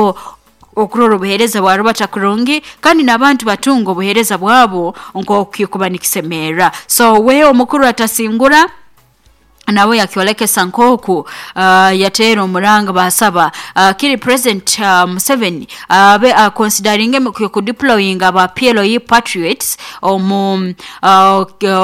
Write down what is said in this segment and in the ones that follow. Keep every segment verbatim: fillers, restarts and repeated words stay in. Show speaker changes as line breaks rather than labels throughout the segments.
nabo okurora obuhereza bwaro batakurungi kandi nabantu batunga obuhereza bwabo nk'okikuba nikisemera. So we omukuru atasingura nawe yakioleke sankoku uh, yatero muranga basaba uh, kiri president uh, Museveni uh, be uh, considering ku deploying aba P L O patriots omu uh,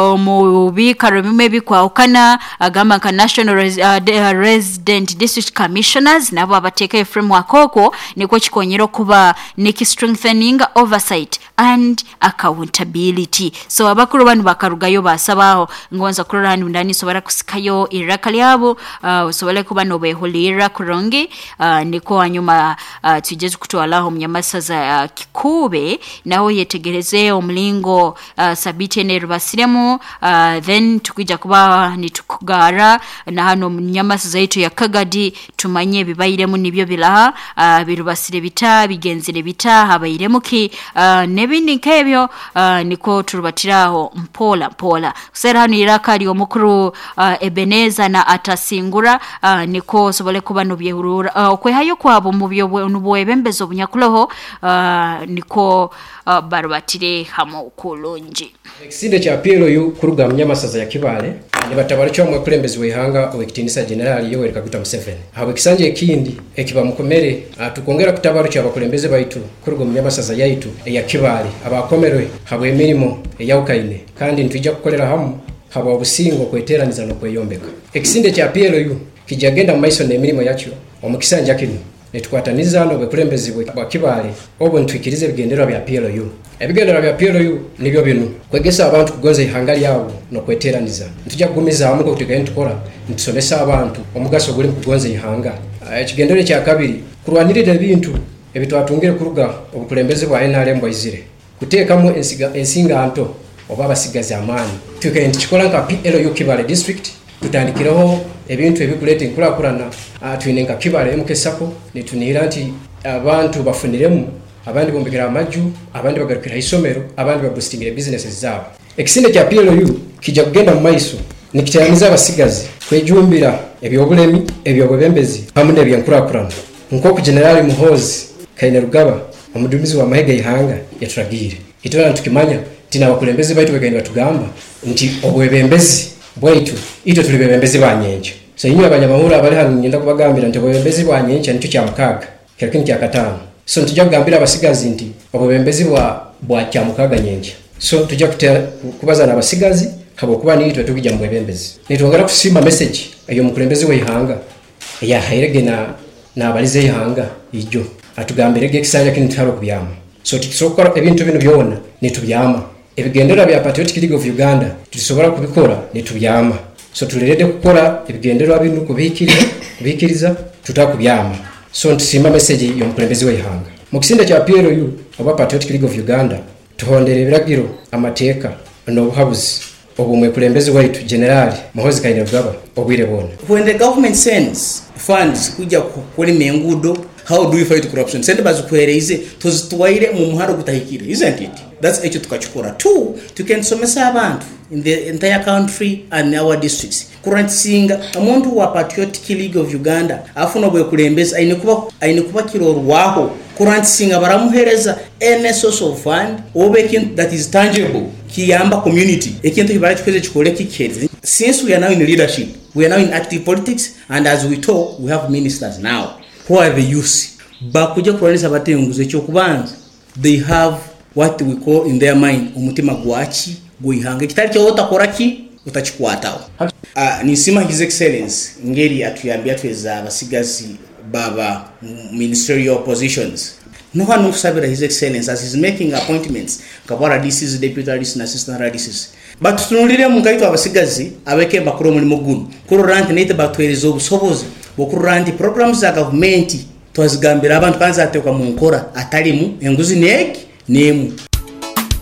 omu bikaro maybe kwa okana agamba ka national res, uh, uh, resident district commissioners nabo abateka framework oko niko kikonyero kuba niki strengthening oversight and accountability. So abakuru banu bakarugayo basabaho ngonza kurora handi ndani sobara kusikayo iraka lyabo uh, usobole kuba no behulira kurongi uh, niko anyuma uh, tujeze kutwalaho mnyamasaza uh, Kikube naho yetegereze omlingo uh, Sabite ne Rubasiremu uh, then tukija kuba nitukugara na hano mnyamasaza yitu ya Kagadi tumanye bibayiremu nibyo bilaha uh, birubasire bita bigenzire bita habayiremu ki uh, nebindi nkebyo uh, niko turubatiraho mpola mpola kusera hano iraka lyo mukuru uh, Ebeneza na atasingura uh, niko sobole kuba no byehurura uh, kwe hayo kwabo mu byo nubwebembezo bunyakuloho uh, niko uh, barubatire hamo kulunji
ekisinde kya P L O kuruga mnyamasaza ya Kibale ni batabara cyo mu kulembezi wehanga owekitinisa general Yoweri Kaguta Museveni habo kisanje kindi ekiba mukomere atukongera kutabara cyo abakulembeze baitu kuruga mnyamasaza yaitu ya Kibale abakomerwe habo emirimo eyawukaine kandi ntujja kukolera hamu haba obusingo kweteraniza no kweyombeka ekisinde kya P L O kijagenda mu maiso n'emirimo yakyo omukisanja kino netukwataniza no bekulembezi bwa Kibale obo ntwikirize bigendera bya P L O ebigendera bya P L O nibyo bino kwegesa abantu kugonza ihanga lyabo no kweteraniza ntujja kugumiza amuko kutika entukora ntusomesa abantu omugaso guli kugonza ihanga ekigendero kya kabiri kurwanirira ebintu ebitwatungire kuruga obukulembezi bwa N R M bwizire kuteekamu ensiga ensinga nto oba basigaza amani tukende chikola nka P L O Kibale district tutandikiraho ebintu ebikulete nkula kurana atwinenga Kibale M K Sako netunira nti abantu bafuniremu abandi bombekera amaju abandi bagarukira isomero abandi babustingire businesses zabo ekisinde kya P L O kijja kugenda mu maiso nikitayamiza abasigazi kwejumbira ebyobulemi ebyobebembezi hamwe nebyankura kurana nko ku General Muhozi Kainerugaba omudumizi wa Mahega ihanga yaturagire itona tukimanya tina bakulembezi baitu bagenda batugamba nti obwebembezi bwaitu ito tuli bebembezi banyenje so inyo abanyamahura abali hano ngenda kubagambira nti obwebembezi banyenje nicyo kya mukaga kirikini kya katano so ntujja kugambira abasigazi nti obwebembezi bwa bwa kya mukaga nyenje so tujja kutera kubaza nabasigazi habo kuba ni itwe tukijja mu bwebembezi nitongera kusima message ayo mukulembezi we ihanga ya hairege na na abalize ihanga ijo atugambire gekisanja kinitaro kubyama so tikisokora ebintu bino byona nitubyama ebigendera bya Patriotic League of Uganda tulisobora kubikora nitubyama so tulirede kukora ebigendera binu kubikiriza kubikiriza tutakubyama so ntusima message yo mukulembezi we ihanga mu kisinde kya P L O oba Patriotic League of Uganda tuhondere ebiragiro amateeka no buhabuzi obumwe kulembezi waitu General Muhozi Kainerugaba obwire bona
when the government sends funds kuja kuri mengudo how do we fight corruption send bazukwereze tuzitwaire mu muharo gutahikire isn't it that's echo tukachukura two tukensomesa abantu in the entire country and our districts current singa umuntu wa Patriotic League of Uganda afuna bwe kulembeza aine kuba aine kuba kirorwaho current singa baramuhereza any source of fund obekin that is tangible kiyamba community ekintu kibara kikweze kikole kikeze since we are now in leadership we are now in active politics and as we talk we have ministers now who are the youth bakuja kuranisa batenguze cyo kubanza they have what we call in their mind umutima gwachi guihanga kitari cyo utakoraki utachikwataho uh, nisima his excellence ngeri atuyambia tweza abasigazi baba ministerial positions no one usabira his excellence as he's making appointments kabara D Cs deputy R D Cs and assistant R D Cs but tunulire mu kaito abasigazi abeke bakuru muri mugunu kuro rant nete batwereza obusobozi bokuranti programs za government twazigambira abantu kanza atekwa mu nkora atalimu enguzi neki nemu